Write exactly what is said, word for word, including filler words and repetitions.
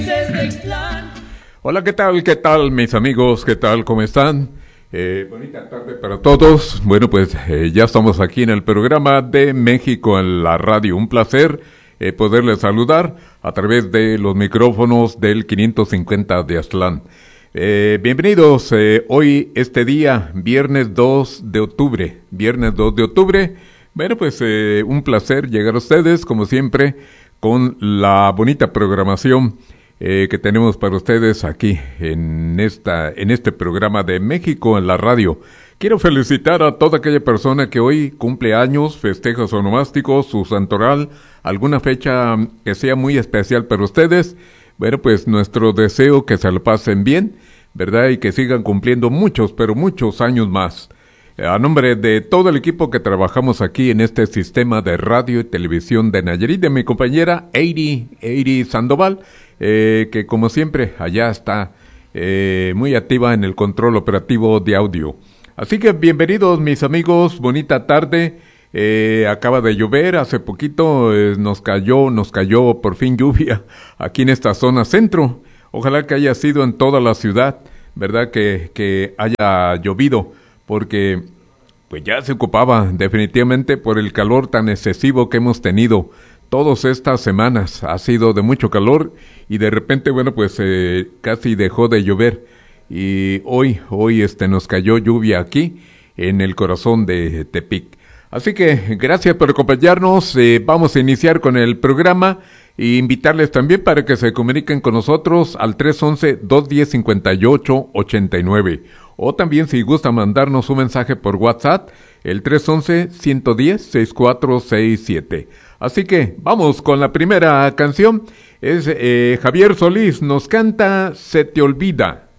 Hola, ¿qué tal? ¿Qué tal, mis amigos? ¿Qué tal? ¿Cómo están? Eh, bonita tarde para todos. Bueno, pues eh, ya estamos aquí en el programa de México en la radio. Un placer eh, poderles saludar a través de los micrófonos del quinientos cincuenta de Aztlán. Eh, bienvenidos eh, hoy, este día, viernes dos de octubre. Viernes dos de octubre. Bueno, pues eh, un placer llegar a ustedes, como siempre, con la bonita programación Eh, que tenemos para ustedes aquí en esta en este programa de México en la radio. Quiero felicitar a toda aquella persona que hoy cumple años, festeja su onomástico, su santoral, alguna fecha que sea muy especial para ustedes. Bueno, pues nuestro deseo que se lo pasen bien, ¿verdad? Y que sigan cumpliendo muchos, pero muchos años más. A nombre de todo el equipo que trabajamos aquí en este sistema de radio y televisión de Nayarit, de mi compañera Eiri, Eiri Sandoval, eh, que como siempre allá está eh, muy activa en el control operativo de audio. Así que bienvenidos mis amigos, bonita tarde, eh, acaba de llover, hace poquito eh, nos cayó, nos cayó por fin lluvia aquí en esta zona centro. Ojalá que haya sido en toda la ciudad, ¿verdad? Que, que haya llovido, porque pues ya se ocupaba definitivamente por el calor tan excesivo que hemos tenido todas estas semanas. Ha sido de mucho calor y de repente, bueno, pues eh, casi dejó de llover y hoy, hoy este nos cayó lluvia aquí en el corazón de Tepic. Así que gracias por acompañarnos, eh, vamos a iniciar con el programa e invitarles también para que se comuniquen con nosotros al tres once, dos diez, cincuenta y ocho, ochenta y nueve. O también si gusta mandarnos un mensaje por WhatsApp, el tres once, ciento diez, sesenta y cuatro sesenta y siete. Así que vamos con la primera canción. Es eh, Javier Solís, nos canta Se te olvida.